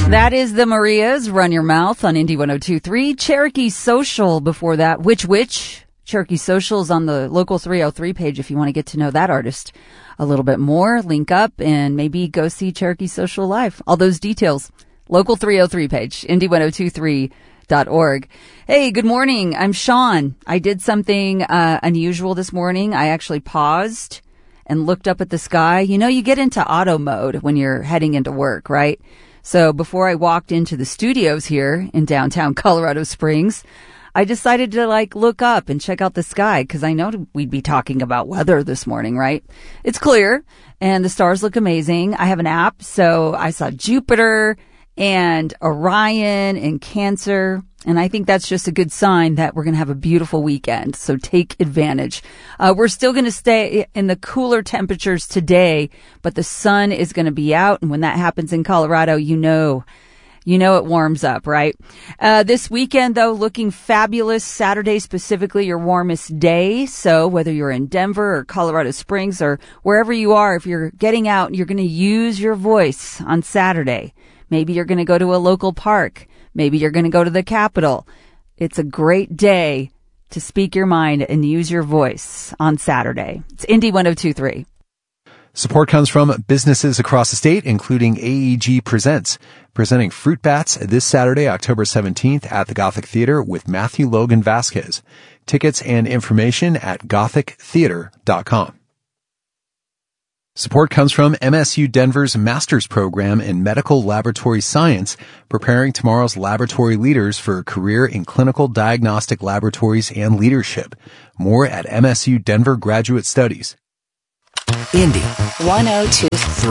That is the Marias, Run Your Mouth on Indy 102.3. Cherokee Social before that. Which? Cherokee Social is on the Local 303 page if you want to get to know that artist a little bit more. Link up and maybe go see Cherokee Social live. All those details. Local 303 page, indy1023.org. Hey, good morning. I'm Sean. I did something unusual this morning. I actually paused and looked up at the sky. You know, you get into auto mode when you're heading into work, right? So before I walked into the studios here in downtown Colorado Springs, I decided to look up and check out the sky because I know we'd be talking about weather this morning, right? It's clear and the stars look amazing. I have an app, so I saw Jupiter and Orion and Cancer. And I think that's just a good sign that we're going to have a beautiful weekend. So take advantage. We're still going to stay in the cooler temperatures today, but the sun is going to be out. And when that happens in Colorado, you know it warms up, right? This weekend, though, looking fabulous. Saturday, specifically, your warmest day. So whether you're in Denver or Colorado Springs or wherever you are, if you're getting out, you're going to use your voice on Saturday. Maybe you're going to go to a local park. Maybe you're going to go to the Capitol. It's a great day to speak your mind and use your voice on Saturday. It's Indy 102.3. Support comes from businesses across the state, including AEG Presents, presenting Fruit Bats this Saturday, October 17th at the Gothic Theater with Matthew Logan Vasquez. Tickets and information at gothictheater.com. Support comes from MSU Denver's Master's Program in Medical Laboratory Science, preparing tomorrow's laboratory leaders for a career in clinical diagnostic laboratories and leadership. More at MSU Denver Graduate Studies. Indy 102.3.